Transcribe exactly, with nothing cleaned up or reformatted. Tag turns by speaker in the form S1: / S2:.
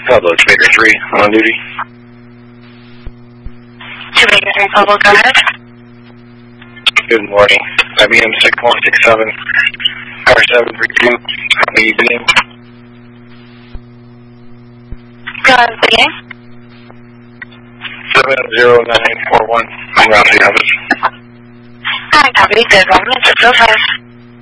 S1: Pablo, it's Baker three, on duty.
S2: To Baker three, Pablo, go ahead.
S1: Good morning. I B M six one six seven, car seven three two, how may you begin?
S2: Go ahead, begin.
S1: seven zero nine four one, I'm around the office.
S2: Hi, copy. Good morning. It's so fast.